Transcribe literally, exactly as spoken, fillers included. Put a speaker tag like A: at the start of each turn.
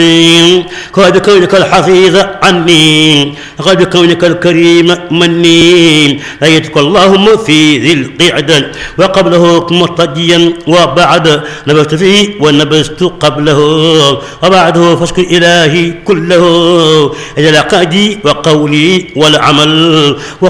A: قد كونك الحفيظ عني قد كونك الكريم مني أيتك اللهم في ذي القعدة وقبله مرتديا وبعد نبذت فيه ونبذت قبله وبعده فاشكر إلهي كله أجل عقدي وقولي والعمل